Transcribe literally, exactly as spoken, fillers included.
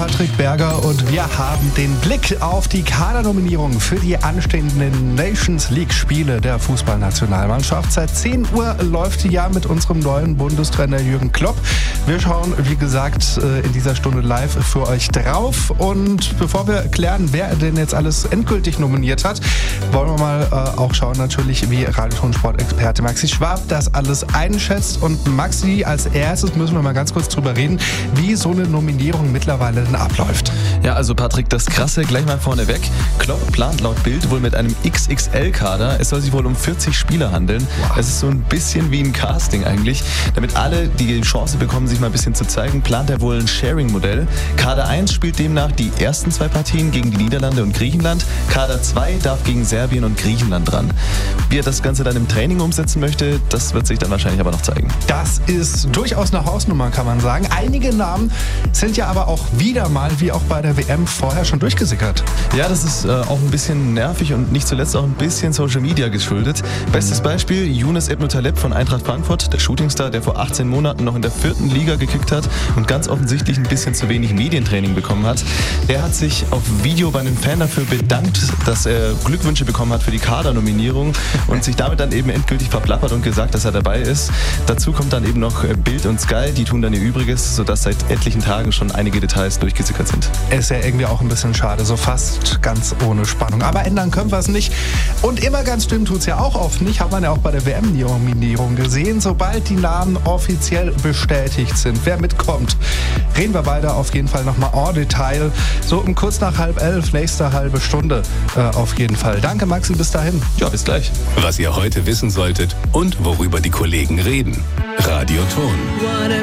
Patrick Berger und wir haben den Blick auf die Kadernominierung für die anstehenden Nations League-Spiele der Fußballnationalmannschaft. Seit zehn Uhr läuft die ja mit unserem neuen Bundestrainer Jürgen Klopp. Wir schauen, wie gesagt, in dieser Stunde live für euch drauf. Und bevor wir klären, wer denn jetzt alles endgültig nominiert hat, wollen wir mal äh, auch schauen natürlich, wie Radioton-Sportexperte Maxi Schwab das alles einschätzt. Und Maxi, als erstes müssen wir mal ganz kurz drüber reden, wie so eine Nominierung mittlerweile denn abläuft. Ja, also Patrick, das Krasse gleich mal vorneweg. Klopp plant laut Bild wohl mit einem X X L-Kader. Es soll sich wohl um vierzig Spieler handeln. Wow. Es ist so ein bisschen wie ein Casting eigentlich. Damit alle die Chance bekommen, sich mal ein bisschen zu zeigen, plant er wohl ein Sharing-Modell. Kader eins spielt demnach die ersten zwei Partien gegen die Niederlande und Griechenland. Kader zwei darf gegen Serbien und Griechenland dran. Wie er das Ganze dann im Training umsetzen möchte, das wird sich dann wahrscheinlich aber noch zeigen. Das ist durchaus eine Hausnummer, kann man sagen. Einige Namen sind ja aber auch wieder mal, wie auch bei der W M, vorher schon durchgesickert. Ja, das ist äh, auch ein bisschen nervig und nicht zuletzt auch ein bisschen Social Media geschuldet. Bestes Beispiel, Younes Ebn Taleb von Eintracht Frankfurt, der Shootingstar, der vor achtzehn Monaten noch in der vierten Liga gekickt hat und ganz offensichtlich ein bisschen zu wenig Medientraining bekommen hat. Der hat sich auf Video bei einem Fan dafür bedankt, dass er Glückwünsche bekommen hat für die Kadernominierung und sich damit dann eben endgültig verplappert und gesagt, dass er dabei ist. Dazu kommt dann eben noch Bild und Sky, die tun dann ihr Übriges, sodass seit etlichen Tagen schon einige Details durchgesickert sind. Ist ja irgendwie auch ein bisschen schade, so fast ganz ohne Spannung. Aber ändern können wir es nicht. Und immer ganz stimmt tut es ja auch oft nicht, hat man ja auch bei der W M-Nominierung gesehen. Sobald die Namen offiziell bestätigt sind, wer mitkommt, reden wir beide auf jeden Fall nochmal en Detail. So um kurz nach halb elf, nächste halbe Stunde äh, auf jeden Fall. Danke Maxi, bis dahin. Ja, bis gleich. Was ihr heute wissen solltet und worüber die Kollegen reden. Radioton.